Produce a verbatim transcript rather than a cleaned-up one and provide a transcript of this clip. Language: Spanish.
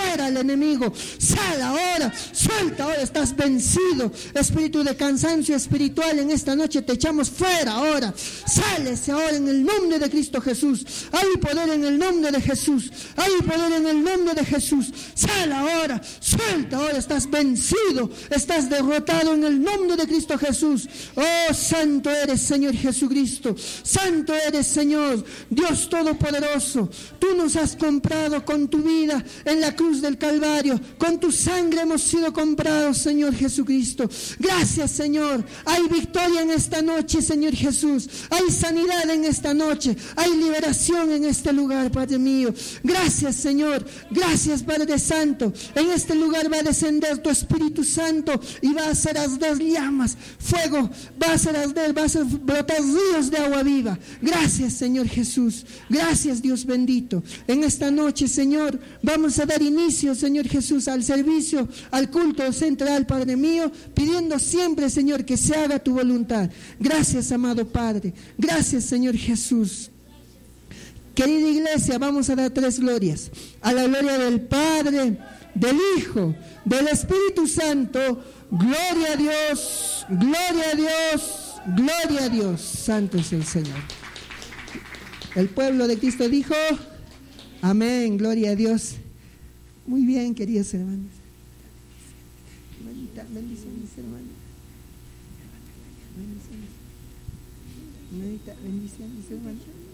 fuera el enemigo. Sal ahora, suelta ahora, estás vencido. Espíritu de cansancio espiritual, en esta noche te echamos fuera ahora. Sales ahora en el nombre de Cristo Jesús. Hay poder en el nombre de Jesús. Hay poder en el nombre de Jesús. Sal ahora, suelta ahora, estás vencido, estás derrotado en el nombre de Cristo Jesús. Oh, santo eres, Señor Jesucristo. Santo eres, Señor, Dios Todopoderoso. Tú nos has comprado con tu vida en la cruz del Calvario. Con tu sangre hemos sido comprados, Señor Jesucristo. Gracias, Señor. Hay victoria en esta noche, Señor Jesús. Hay sanidad en esta noche. Hay liberación en este lugar, Padre mío. Gracias, Señor. Gracias, Padre Santo. En este lugar va a descender tu Espíritu Santo y va a hacer arder llamas, fuego, va a hacer arder, va a hacer brotar ríos de agua viva. Gracias, Señor Jesús. Gracias, Dios bendito. En esta noche, Señor, vamos a dar inicio, Señor Jesús, al servicio, al culto central, Padre mío, pidiendo siempre, Señor, que se haga tu voluntad. Gracias, amado Padre. Gracias, Señor Jesús. Querida iglesia, vamos a dar tres glorias. A la gloria del Padre, del Hijo, del Espíritu Santo. Gloria a Dios, gloria a Dios, gloria a Dios. Santo es el Señor. El pueblo de Cristo dijo: amén, gloria a Dios. Muy bien, queridos hermanos. Bendiciones, hermanos. Bendiciones, bendiciones, hermanos.